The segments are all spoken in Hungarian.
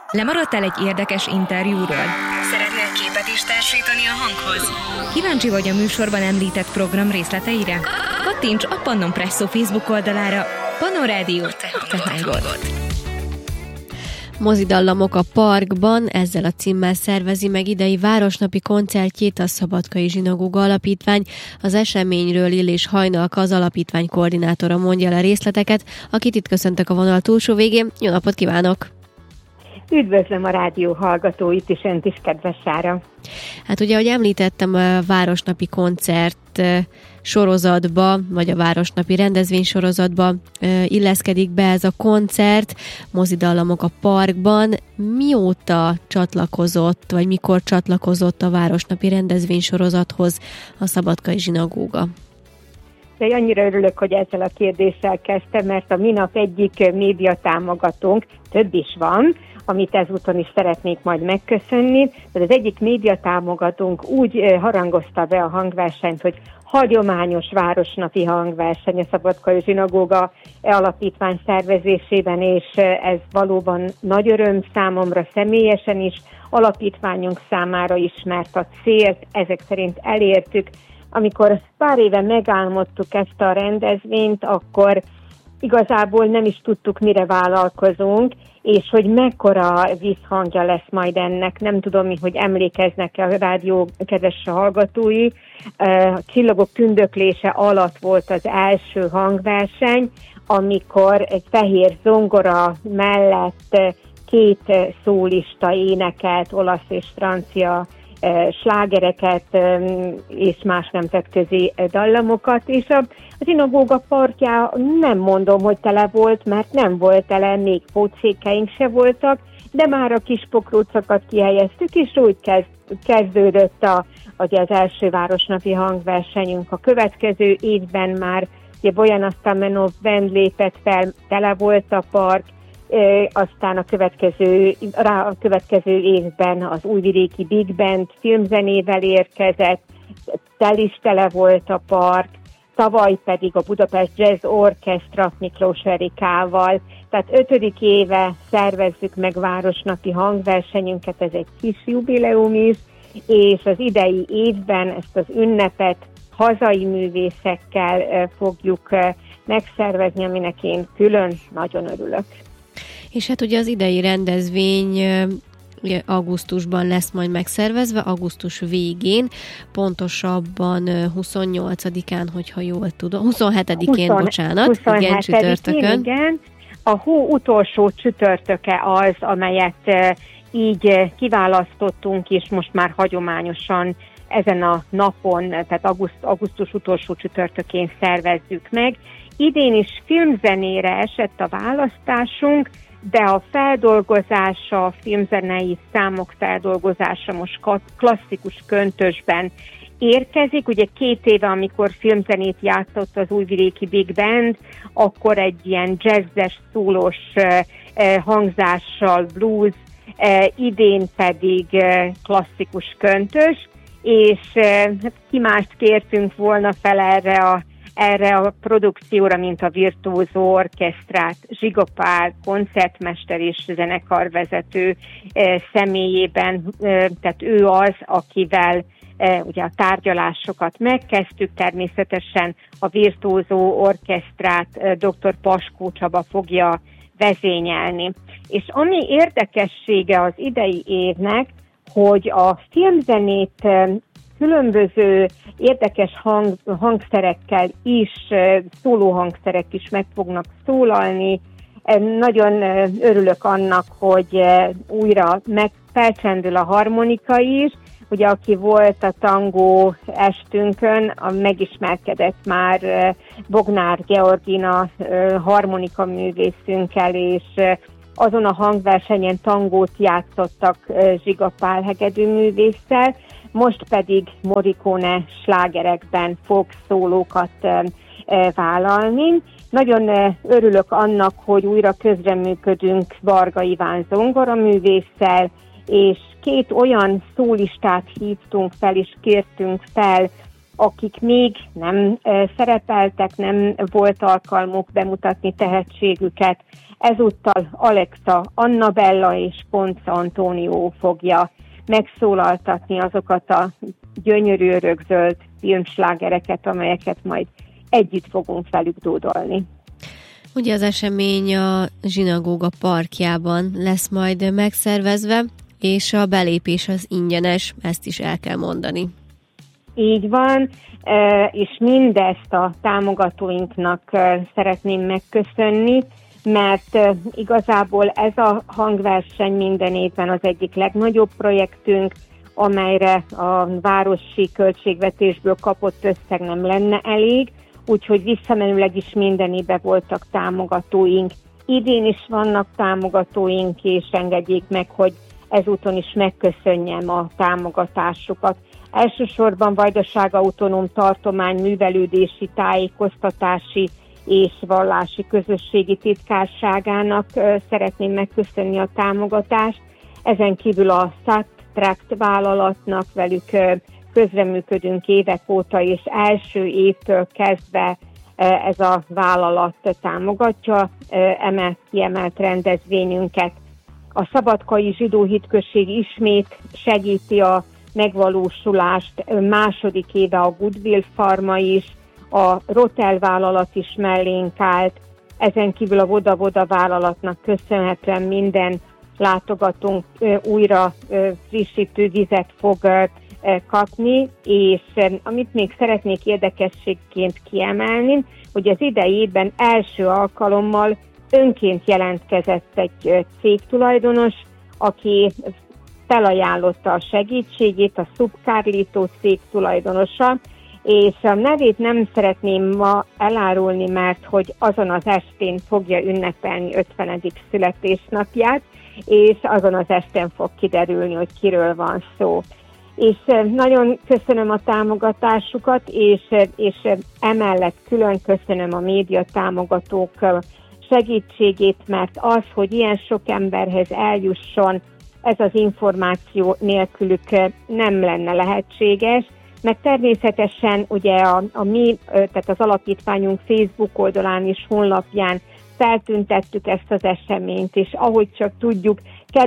Lemaradtál egy érdekes interjúról? Szeretnél képet is társítani a hanghoz? Kíváncsi vagy a műsorban említett program részleteire? Kattints a Pannon Presszó Facebook oldalára. Pannon Rádió, te hangod. Mozidallamok a parkban, ezzel a címmel szervezi meg idei városnapi koncertjét a Szabadkai Zsinagóga Alapítvány. Az eseményről Illés Hajnalka, az alapítvány koordinátora mondja le a részleteket, akit itt köszöntök a vonal túlsó végén. Jó napot kívánok! Üdvözlöm a rádió hallgatóit is, önt is, kedves Sára! Hát ugye, ahogy említettem, a városnapi koncert sorozatba, vagy a városnapi rendezvénysorozatba illeszkedik be ez a koncert, Mozidallamok a parkban. Mióta csatlakozott, vagy mikor csatlakozott a városnapi rendezvénysorozathoz a Szabadkai Zsinagóga? De annyira örülök, hogy ezzel a kérdéssel kezdtem, mert a minap egyik médiatámogatónk, több is van, amit ezúton is szeretnék majd megköszönni. De az egyik médiatámogatónk úgy harangozta be a hangversenyt, hogy hagyományos városnapi hangverseny a Szabadkai Zsinagóga Alapítvány szervezésében, és ez valóban nagy öröm számomra személyesen is, alapítványunk számára is, mert a célt ezek szerint elértük. Amikor pár éve megálmodtuk ezt a rendezvényt, akkor igazából nem is tudtuk, mire vállalkozunk, és hogy mekkora visszhangja lesz majd ennek. Nem tudom, hogy emlékeznek-e a rádió kedves hallgatói. A Csillagok tündöklése alatt volt az első hangverseny, amikor egy fehér zongora mellett két szólista énekelt olasz és francia slágereket és más nemzetközi dallamokat, és a zsinagóga parkja nem mondom, hogy tele volt, mert nem volt tele, még pótszékeink se voltak, de már a kis pokrócokat kihelyeztük, és úgy kezdődött az első városnapi hangversenyünk. A következő évben már ugye Bojana Stamenov band lépett fel, tele volt a park, aztán a következő évben az újvidéki Big Band filmzenével érkezett, tele volt a park, tavaly pedig a Budapest Jazz Orchestra Miklós Erikával. Tehát 5. éve szervezzük meg városnapi hangversenyünket, ez egy kis jubileum is, és az idei évben ezt az ünnepet hazai művészekkel fogjuk megszervezni, aminek én külön nagyon örülök. És hát ugye az idei rendezvény ugye augusztusban lesz majd megszervezve, augusztus végén, pontosabban 28-án, hogyha jól tudom, 27-én, bocsánat, igen, csütörtökön. Igen, a hó utolsó csütörtöke az, amelyet így kiválasztottunk, és most már hagyományosan ezen a napon, tehát augusztus utolsó csütörtökén szervezzük meg. Idén is filmzenére esett a választásunk, de a feldolgozása, a filmzenei számok feldolgozása most klasszikus köntösben érkezik. Ugye 2 éve, amikor filmzenét játszott az újvidéki Big Band, akkor egy ilyen jazzes, szólós hangzással blues, idén pedig klasszikus köntös, és hát ki mást kértünk volna fel erre a produkcióra, mint a Virtuózó Orchestrát, Zsiga Pál koncertmester és zenekarvezető személyében, tehát ő az, akivel ugye a tárgyalásokat megkezdtük, természetesen a Virtuózó Orchestrát dr. Paskó Csaba fogja vezényelni. És ami érdekessége az idei évnek, hogy a filmzenét különböző érdekes hangszerekkel is, szólóhangszerek is meg fognak szólalni. Nagyon örülök annak, hogy újra felcsendül a harmonika is. Ugye, aki volt a tangó estünkön, megismerkedett már Bognár Georgina harmonika művészünkkel, és azon a hangversenyen tangót játszottak Zsiga Pál hegedűművésszel, most pedig Morricone slágerekben fog szólókat vállalni. Nagyon örülök annak, hogy újra közreműködünk Varga Iván zongoraművésszel, és 2 olyan szólistát hívtunk fel és kértünk fel, akik még nem szerepeltek, nem volt alkalmuk bemutatni tehetségüket. Ezúttal Alexa Annabella és Ponce Antónió fogja megszólaltatni azokat a gyönyörű örökzöld filmslágereket, amelyeket majd együtt fogunk velük dúdolni. Ugye az esemény a Zsinagóga parkjában lesz majd megszervezve, és a belépés az ingyenes, ezt is el kell mondani. Így van, és mindezt a támogatóinknak szeretném megköszönni, mert igazából ez a hangverseny minden évben az egyik legnagyobb projektünk, amelyre a városi költségvetésből kapott összeg nem lenne elég, úgyhogy visszamenőleg is minden évben voltak támogatóink. Idén is vannak támogatóink, és engedjék meg, hogy ezúton is megköszönjem a támogatásukat. Elsősorban Vajdaság Autonóm Tartomány művelődési, tájékoztatási és vallási közösségi titkárságának szeretném megköszönni a támogatást. Ezen kívül a Subtract vállalatnak, velük közreműködünk évek óta, és első évtől kezdve ez a vállalat támogatja kiemelt rendezvényünket. A Szabadkai Zsidó Hitközség ismét segíti a megvalósulást, második éve a Goodwill Pharma is, a Rotel vállalat is mellénk állt, ezen kívül a Voda vállalatnak köszönhetően minden látogatónk újra frissítő vizet fog kapni, és amit még szeretnék érdekességként kiemelni, hogy az idei évben első alkalommal önként jelentkezett egy cégtulajdonos, aki felajánlotta a segítségét, a Subcarlito cég tulajdonosa, és a nevét nem szeretném ma elárulni, mert hogy azon az estén fogja ünnepelni 50. születésnapját, és azon az estén fog kiderülni, hogy kiről van szó. És nagyon köszönöm a támogatásukat, és emellett külön köszönöm a média támogatók segítségét, mert az, hogy ilyen sok emberhez eljusson, ez az információ nélkülük nem lenne lehetséges, meg természetesen ugye tehát az alapítványunk Facebook oldalán és honlapján feltüntettük ezt az eseményt, és ahogy csak tudjuk,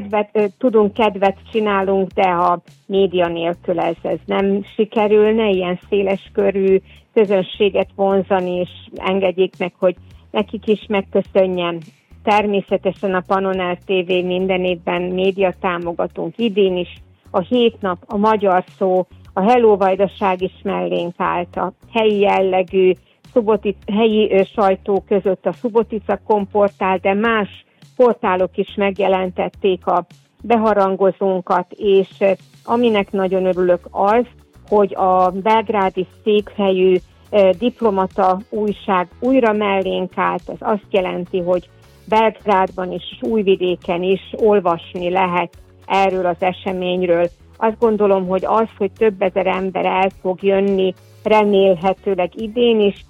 kedvet csinálunk, de a média nélkül ez nem sikerülne, ilyen széles körű közönséget vonzani, és engedjék meg, hogy nekik is megköszönjem. Természetesen a Pannon TV minden évben média támogatunk, idén is a 7 nap, a Magyar Szó, a Hello Vajdaság is mellénk állt, a helyi jellegű helyi sajtó között a Subotica komportál, de más portálok is megjelentették a beharangozónkat, és aminek nagyon örülök az, hogy a belgrádi székhelyű diplomata újság újra mellénk állt. Ez azt jelenti, hogy Belgrádban és Újvidéken is olvasni lehet erről az eseményről. Azt gondolom, hogy az, hogy több ezer ember el fog jönni, remélhetőleg idén is,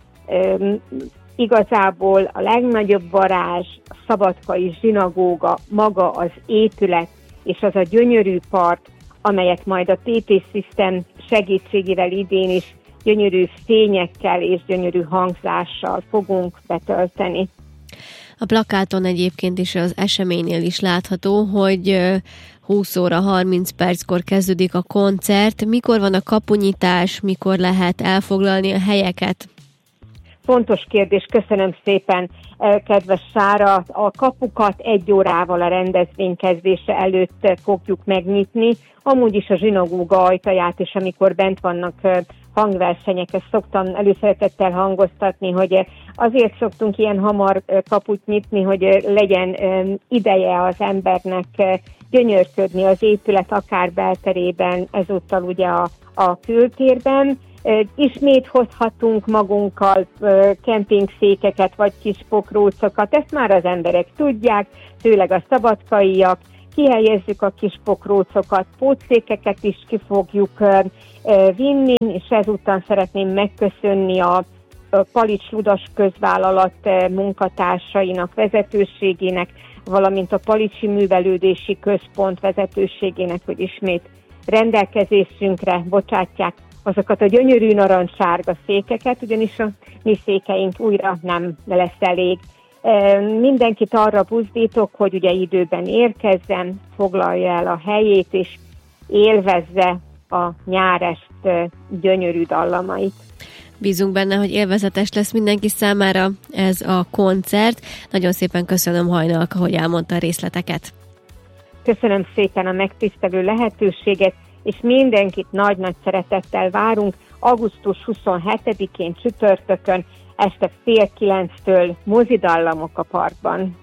igazából a legnagyobb varázs, a Szabadkai Zsinagóga, maga az épület és az a gyönyörű park, amelyet majd a TT System segítségével idén is gyönyörű fényekkel és gyönyörű hangzással fogunk betölteni. A plakáton egyébként is az eseménynél is látható, hogy 20 óra 30 perckor kezdődik a koncert. Mikor van a kapunyitás, mikor lehet elfoglalni a helyeket? Fontos kérdés, köszönöm szépen, kedves Sára. A kapukat 1 órával a rendezvény kezdése előtt fogjuk megnyitni. Amúgy is a zsinagóga ajtaját, és amikor bent vannak hangversenyek, ezt szoktam előszeretettel hangoztatni, hogy azért szoktunk ilyen hamar kaput nyitni, hogy legyen ideje az embernek gyönyörködni az épület akár belterében, ezúttal ugye a kültérben. Ismét hozhatunk magunkkal kempingszékeket vagy kis pokrócokat, ezt már az emberek tudják, főleg a szabadkaiak. Kihelyezzük a kis pokrócokat, pótszékeket is ki fogjuk vinni, és ezúttal szeretném megköszönni a Palics Ludas közvállalat munkatársainak, vezetőségének, valamint a Palicsi Művelődési Központ vezetőségének, hogy ismét rendelkezésünkre bocsátják azokat a gyönyörű narancssárga székeket, ugyanis a mi székeink újra nem lesz elég. Mindenkit arra buzdítok, hogy ugye időben érkezzen, foglalja el a helyét, és élvezze a nyárest gyönyörű dallamait. Bízunk benne, hogy élvezetes lesz mindenki számára ez a koncert. Nagyon szépen köszönöm, Hajnalka, hogy elmondta a részleteket. Köszönöm szépen a megtisztelő lehetőséget, és mindenkit nagy-nagy szeretettel várunk augusztus 27-én csütörtökön este 8:30 mozidallamok a parkban.